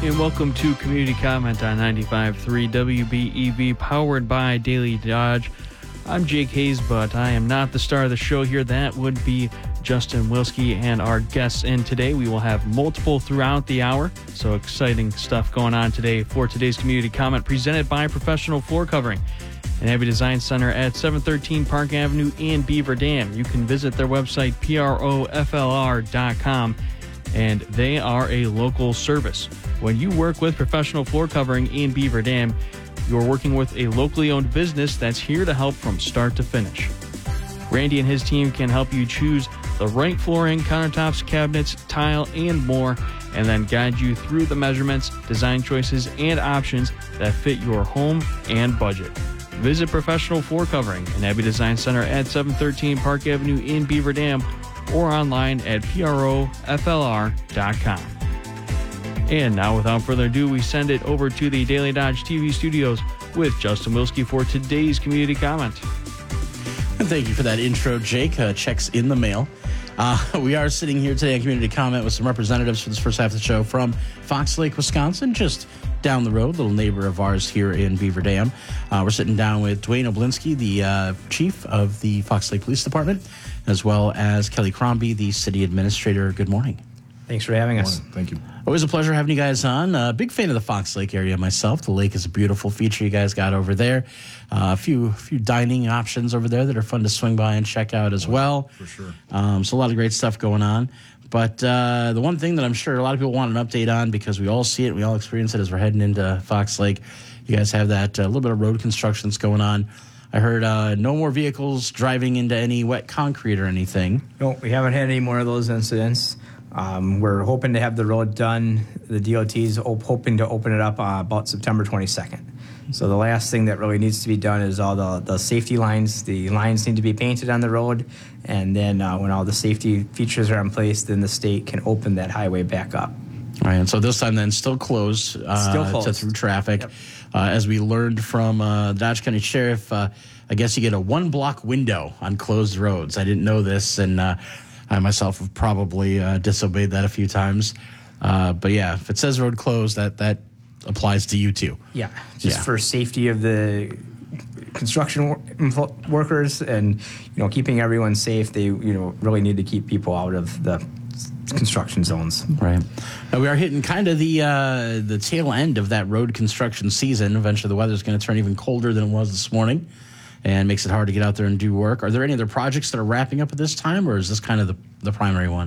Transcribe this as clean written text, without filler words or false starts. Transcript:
And welcome to Community Comment on 95.3 WBEV, powered by Daily Dodge. I'm Jake Hayes, but I am not the star of the show here. That would be Justin Wilski and our guests in today. We will have multiple throughout the hour, so exciting stuff going on today for today's Community Comment, presented by Professional Floor Covering and Abbey Design Center at 713 Park Avenue in Beaver Dam. You can visit their website, proflr.com, and they are a local service. When you work with Professional Floor Covering in Beaver Dam, you're working with a locally owned business that's here to help from start to finish. Randy and his team can help you choose the right flooring, countertops, cabinets, tile, and more, and then guide you through the measurements, design choices, and options that fit your home and budget. Visit Professional Floor Covering and Abbey Design Center at 713 Park Avenue in Beaver Dam or online at proflr.com. And now, without further ado, we send it over to the Daily Dodge TV studios with Justin Wilski for today's Community Comment. And thank you for that intro, Jake. Checks in the mail. We are sitting here today on Community Comment with some representatives for this first half of the show from Fox Lake, Wisconsin, just down the road, little neighbor of ours here in Beaver Dam. We're sitting down with Dwayne Oblinski, the chief of the Fox Lake Police Department, as well as Kelly Crombie, the city administrator. Good morning. Thanks for having us. Thank you. Always a pleasure having you guys on. Big fan of the Fox Lake area myself. The lake is a beautiful feature you guys got over there. A few dining options over there that are fun to swing by and check out as well. For sure. So a lot of great stuff going on. But the one thing that I'm sure a lot of people want an update on, because we all see it, we all experience it as we're heading into Fox Lake. You guys have that little bit of road construction that's going on. I heard no more vehicles driving into any wet concrete or anything. No, we haven't had any more of those incidents. We're hoping to have the road done. The DOT's hoping to open it up about September 22nd. So the last thing that really needs to be done is all the safety lines. The lines need to be painted on the road, and then when all the safety features are in place, then the state can open that highway back up. All right, and so this time then still closed, to through traffic. Yep. As we learned from Dodge County Sheriff, I guess you get a one-block window on closed roads. I didn't know this, and I myself have probably disobeyed that a few times. But yeah, if it says road closed, that applies to you too. Yeah, just for safety of the construction workers and keeping everyone safe. They really need to keep people out of the construction zones. Right. Now we are hitting kind of the tail end of that road construction season. Eventually the weather's going to turn even colder than it was this morning, and makes it hard to get out there and do work. Are there any other projects that are wrapping up at this time, or is this kind of the primary one?